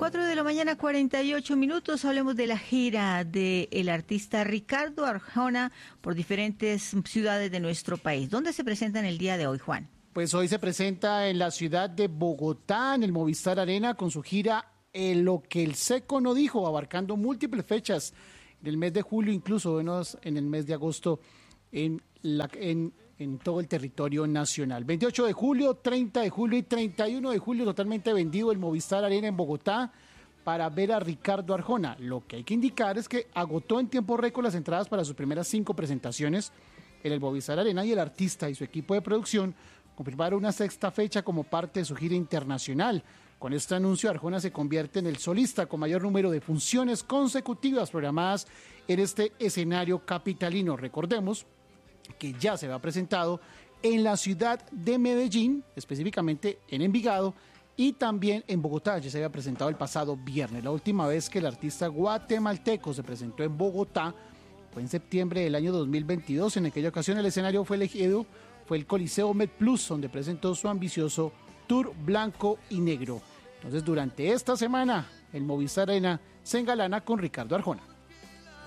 4 de la mañana, 48 minutos. Hablemos de la gira del artista Ricardo Arjona por diferentes ciudades de nuestro país. ¿Dónde se presentan el día de hoy, Juan? Pues hoy se presenta en la ciudad de Bogotá, en el Movistar Arena, con su gira Lo que el Seco no dijo, abarcando múltiples fechas en el mes de julio, incluso en el mes de agosto, en todo el territorio nacional. 28 de julio, 30 de julio y 31 de julio, totalmente vendido el Movistar Arena en Bogotá para ver a Ricardo Arjona. Lo que hay que indicar es que agotó en tiempo récord las entradas para sus primeras 5 presentaciones en el Movistar Arena, y el artista y su equipo de producción confirmaron una sexta fecha como parte de su gira internacional. Con este anuncio, Arjona se convierte en el solista con mayor número de funciones consecutivas programadas en este escenario capitalino. Recordemos que ya se había presentado en la ciudad de Medellín, específicamente en Envigado, y también en Bogotá. Ya se había presentado el pasado viernes. La última vez que el artista guatemalteco se presentó en Bogotá fue en septiembre del año 2022. En aquella ocasión el escenario fue el Coliseo MedPlus, donde presentó su ambicioso tour blanco y negro. Entonces, durante esta semana, el Movistar Arena se engalana con Ricardo Arjona.